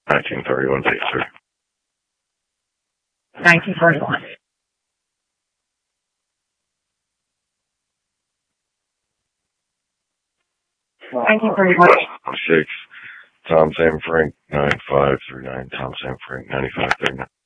1931, please, sir. 1931. Thank you very much. 6, Tom Sam Frank, 9539, Tom Sam Frank, 9539.